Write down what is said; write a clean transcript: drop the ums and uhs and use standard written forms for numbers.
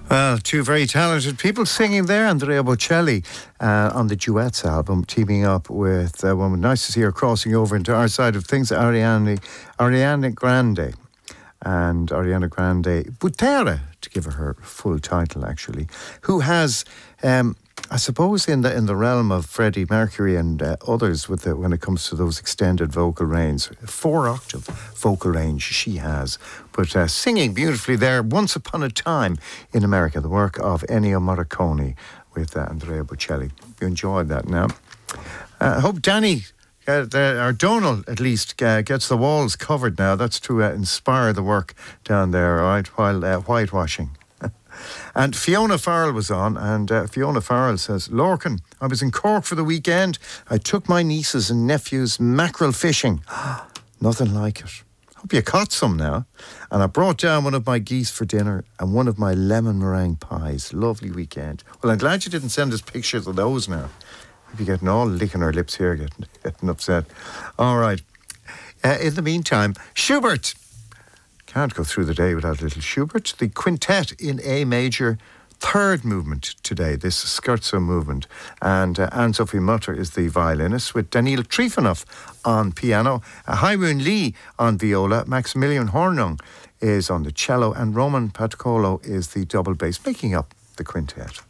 Well, two very talented people singing there. Andrea Bocelli on the Duets album, teaming up with a woman. Nice to see her crossing over into our side of things, Ariana Grande. And Ariana Grande Butera, to give her full title, actually, who has, I suppose, in the realm of Freddie Mercury and others, when it comes to those extended vocal range, 4-octave vocal range she has. But singing beautifully there, Once Upon a Time in America, the work of Ennio Morricone with Andrea Bocelli. You enjoyed that now. I hope Danny, or Donald at least, gets the walls covered now. That's to inspire the work down there, all right, while whitewashing. And Fiona Farrell was on, and Fiona Farrell says, Lorcan, I was in Cork for the weekend. I took my nieces and nephews mackerel fishing. Nothing like it. Hope you caught some now. And I brought down one of my geese for dinner and one of my lemon meringue pies. Lovely weekend. Well, I'm glad you didn't send us pictures of those now. I'd be getting all licking her lips here, getting upset. All right. In the meantime, Schubert. Can't go through the day without a little Schubert. The quintet in A major, third movement today, this scherzo movement. And Anne-Sophie Mutter is the violinist, with Daniil Trifonov on piano, Hairun Lee on viola, Maximilian Hornung is on the cello, and Roman Patkolo is the double bass, making up the quintet.